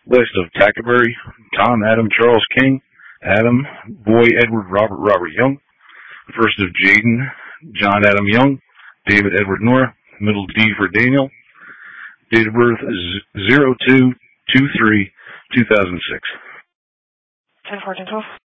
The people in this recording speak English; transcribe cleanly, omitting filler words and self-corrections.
List of Tackerberry, Tom, Adam, Charles, King, Adam, Boy, Edward, Robert, Robert Young. First of Jaden, John, Adam, Young, David, Edward, Nora. Middle D for Daniel. Date of birth 02/23/2006. 10/14/12.